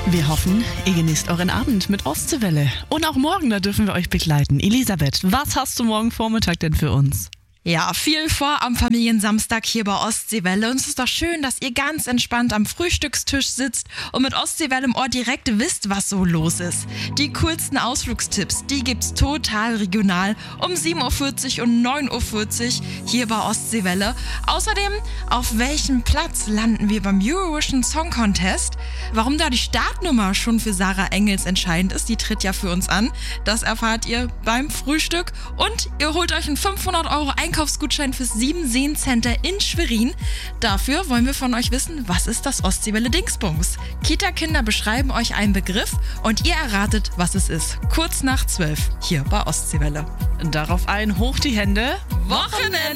Wir hoffen, ihr genießt euren Abend mit Ostseewelle. Und auch morgen, da dürfen wir euch begleiten. Elisabeth, was hast du morgen Vormittag denn für uns? Ja, viel vor am Familiensamstag hier bei Ostseewelle. Und es ist doch schön, dass ihr ganz entspannt am Frühstückstisch sitzt und mit Ostseewelle im Ohr direkt wisst, was so los ist. Die coolsten Ausflugstipps, die gibt's total regional um 7.40 Uhr und 9.40 Uhr hier bei Ostseewelle. Außerdem, auf welchem Platz landen wir beim Eurovision Song Contest? Warum da die Startnummer schon für Sarah Engels entscheidend ist, die tritt ja für uns an. Das erfahrt ihr beim Frühstück. Und ihr holt euch einen 500 € Einkaufsgutschein fürs 7 Center in Schwerin. Dafür wollen wir von euch wissen, was ist das Ostseewelle Dingsbums? Kita-Kinder beschreiben euch einen Begriff und ihr erratet, was es ist. Kurz nach 12 hier bei Ostseewelle. Darauf ein, hoch die Hände. Wochenende!